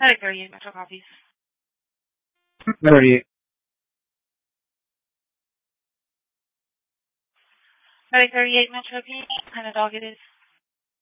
Medic 38 Metro copies. 38. Medic 38 Metro, can you what kind of dog it is?